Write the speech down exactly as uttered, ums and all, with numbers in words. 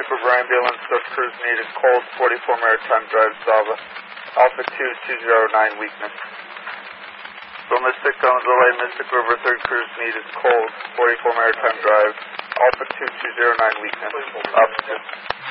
Mystic River Ambulance, Swift Cruise needed, cold, forty-four Maritime Drive, Zava. Alpha two two zero nine, weakness. So Mystic on delay, Mystic River, third cruise needed, cold, forty-four Maritime Drive. Alpha two two zero nine, weakness. Up.